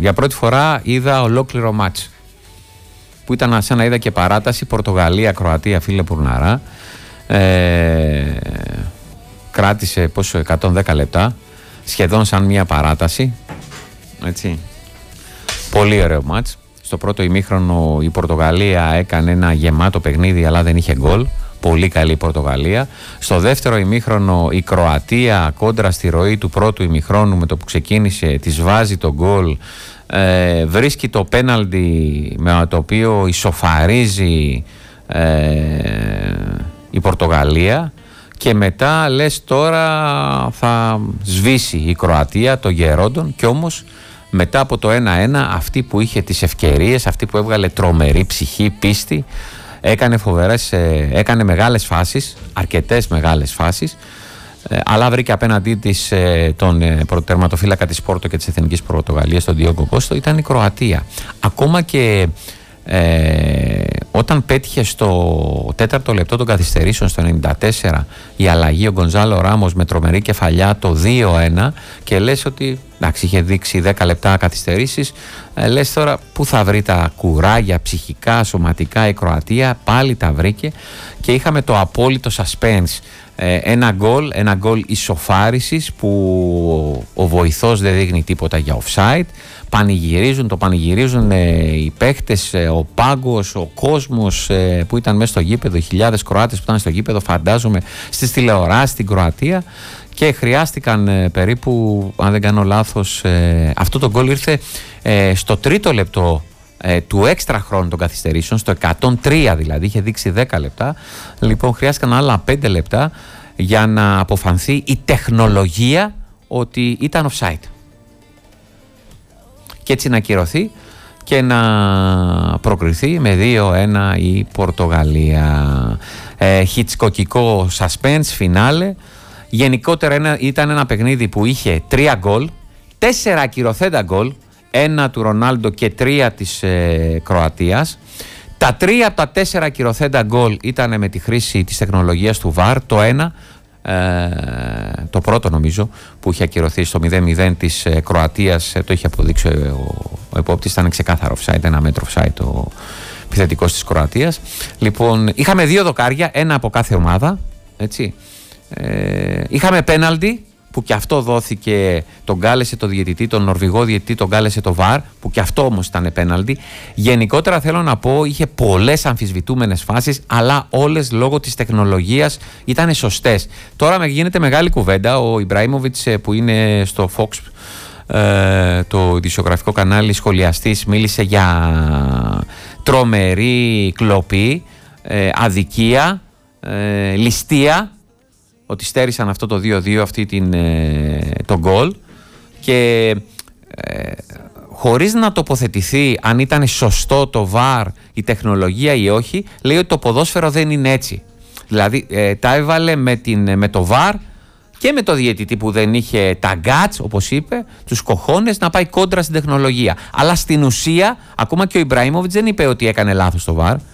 Για πρώτη φορά είδα ολόκληρο μάτς. Που ήταν σαν να είδα και παράταση. Πορτογαλία-Κροατία, φίλε Πουρναρά. Κράτησε πόσο, 110 λεπτά. Σχεδόν σαν μια παράταση. Έτσι. Πολύ ωραίο μάτς. Στο πρώτο ημίχρονο η Πορτογαλία έκανε ένα γεμάτο παιχνίδι, αλλά δεν είχε γκολ. Πολύ καλή η Πορτογαλία. Στο δεύτερο ημίχρονο η Κροατία, κόντρα στη ροή του πρώτου ημιχρόνου, με το που ξεκίνησε, της βάζει το γκολ. Βρίσκει το πέναλτι με το οποίο ισοφαρίζει η Πορτογαλία. Και μετά λες τώρα θα σβήσει η Κροατία το γερόντων, και όμως μετά από το 1-1 αυτή που είχε τις ευκαιρίες, αυτή που έβγαλε τρομερή ψυχή, πίστη, έκανε μεγάλες φάσεις, αρκετές μεγάλες φάσεις, αλλά βρήκε απέναντί της τον τερματοφύλακα της Πόρτο και της Εθνικής Πορτογαλίας, τον Διόγκο Κόστο, ήταν η Κροατία. Ακόμα και όταν πέτυχε στο 4ο λεπτό των καθυστερήσεων, στο 94, η αλλαγή, ο Γκονζάλο Ράμος με τρομερή κεφαλιά, το 2-1, και λες ότι εντάξει, είχε δείξει 10 λεπτά καθυστερήσεις, λες τώρα πού θα βρει τα κουράγια ψυχικά, σωματικά η Κροατία? Πάλι τα βρήκε και είχαμε το απόλυτο suspense. Ένα γκολ ισοφάρισης που ο βοηθός δεν δείχνει τίποτα για offside. Το πανηγυρίζουν οι παίχτες, ο πάγκος, ο κόσμος που ήταν μέσα στο γήπεδο, οι χιλιάδες Κροάτες που ήταν στο γήπεδο, φαντάζομαι στις τηλεοράσεις στην Κροατία, και χρειάστηκαν περίπου, αν δεν κάνω λάθος, αυτό το γκολ ήρθε στο 3ο λεπτό του έξτρα χρόνου των καθυστερήσεων, στο 103 δηλαδή, είχε δείξει 10 λεπτά. Λοιπόν, χρειάστηκαν άλλα 5 λεπτά για να αποφανθεί η τεχνολογία ότι ήταν offside. Και έτσι να ακυρωθεί και να προκριθεί με 2-1 η Πορτογαλία. Χιτσκοκικό suspense, φινάλε. Γενικότερα ήταν ένα παιχνίδι που είχε 3 γκολ, 4 ακυρωθέντα γκολ, 1 του Ρονάλντο και 3 της Κροατίας. Τα 3 από τα 4 ακυρωθέντα γκολ ήταν με τη χρήση της τεχνολογίας του VAR. Το ένα, το πρώτο νομίζω, που είχε ακυρωθεί στο 0-0 της Κροατίας, το είχε αποδείξει ο επόπτης, ήταν ξεκάθαρο offside, 1 μέτρο offside ο επιθετικός της Κροατίας. Λοιπόν, είχαμε 2 δοκάρια, ένα από κάθε ομάδα, έτσι. Είχαμε πέναλτι που και αυτό δόθηκε, τον κάλεσε το διαιτητή, τον Νορβηγό διαιτητή, τον κάλεσε το VAR, που και αυτό όμως ήταν πέναλτι. Γενικότερα θέλω να πω, είχε πολλές αμφισβητούμενες φάσεις, αλλά όλες λόγω της τεχνολογίας ήταν σωστές. Τώρα με γίνεται μεγάλη κουβέντα, ο Ιμπραήμοβιτς που είναι στο Fox, το ειδησιογραφικό κανάλι, σχολιαστής, μίλησε για τρομερή κλοπή, αδικία, ληστεία, ότι στέρισαν αυτό το 2-2, το γκολ, και χωρίς να τοποθετηθεί αν ήταν σωστό το VAR, η τεχνολογία ή όχι, λέει ότι το ποδόσφαιρο δεν είναι έτσι. Δηλαδή τα έβαλε με το VAR και με το διαιτητή που δεν είχε τα guts, όπως είπε, τους κοχώνες να πάει κόντρα στην τεχνολογία. Αλλά στην ουσία, ακόμα και ο Ιμπραήμοβιτς δεν είπε ότι έκανε λάθος το VAR.